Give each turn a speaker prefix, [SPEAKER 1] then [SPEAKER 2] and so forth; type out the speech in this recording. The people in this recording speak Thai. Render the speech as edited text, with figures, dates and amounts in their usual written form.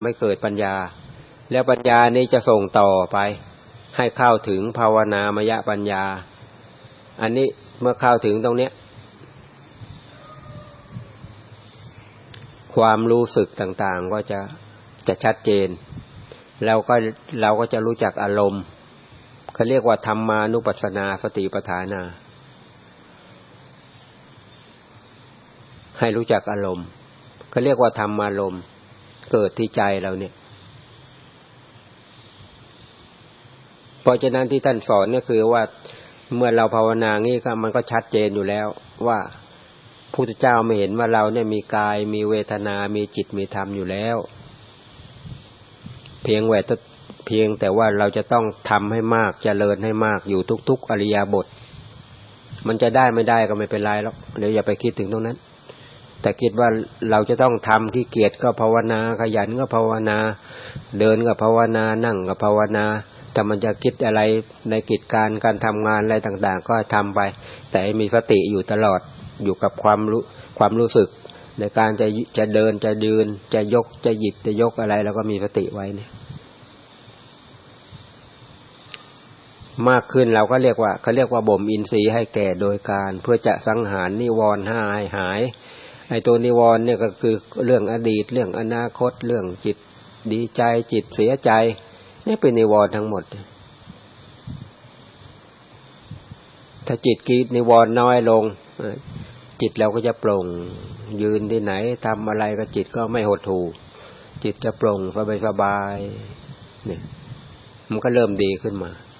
[SPEAKER 1] ไม่เกิดปัญญาแล้วปัญญานี้จะส่งต่อไปให้เข้าถึงภาวนามยปัญญาอันนี้เมื่อเข้าถึงตรงเนี้ยความรู้สึกต่างๆก็จะชัดเจนเราก็จะรู้จักอารมณ์เขาเรียกว่าธัมมานุปัสสนาสติปัฏฐานาให้รู้จักอารมณ์เขาเรียกว่าธรรมารมณ์เกิดที่ใจเราเนี่ยเพราะฉะนั้นที่ท่านสอนเนี่ยคือว่าเมื่อเราภาวนางี้ก็มันก็ชัดเจนอยู่แล้วว่าพุทธเจ้าไม่เห็นว่าเราเนี่ยมีกายมีเวทนามีจิตมีธรรมอยู่แล้วเพียงแต่ว่าเราจะต้องทำให้มากเจริญให้มากอยู่ทุกๆอริยบทมันจะได้ไม่ได้ก็ไม่เป็นไรหรอกเดี๋ยวอย่าไปคิดถึงตรงนั้นแต่คิดว่าเราจะต้องทำขี้เกียจก็ภาวนาขยันก็ภาวนาเดินก็ภาวนานั่งก็ภาวนาแต่มันจะคิดอะไรในกิจการทำงานอะไรต่างๆก็ทำไปแต่ให้มีสติอยู่ตลอดอยู่กับความรู้สึกในการจะเดินจะยืนจะยกจะหยิบจะยกอะไรแล้วก็มีสติไว้เนี่ยมากขึ้นเราก็เขาเรียกว่าบ่มอินทรีย์ให้แก่โดยการเพื่อจะสังหารนิวรณ์ให้หายไอ้ตัวนิวรณ์เนี่ยก็คือเรื่องอดีตเรื่องอนาคตเรื่องจิตดีใจจิตเสียใจนี่เป็นนิวรณ์ทั้งหมดถ้าจิตกีดนิวรณ์น้อยลงจิตเราก็จะโปร่งยืนที่ไหนทำอะไรก็จิตก็ไม่หดหู่จิตจะโปร่งสบายๆเนี่ยมันก็เริ่มดีขึ้นมา